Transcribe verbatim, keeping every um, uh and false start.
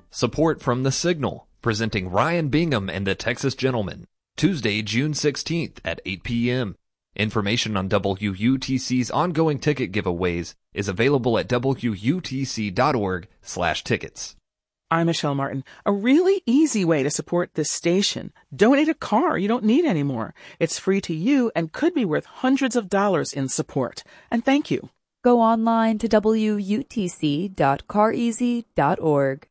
Support from The Signal, presenting Ryan Bingham and the Texas Gentlemen, Tuesday, June sixteenth at eight p.m. Information on W U T C's ongoing ticket giveaways is available at W U T C dot org slash tickets. I'm Michelle Martin. A really easy way to support this station. Donate a car you don't need anymore. It's free to you and could be worth hundreds of dollars in support. And thank you. Go online to W U T C dot car easy dot org.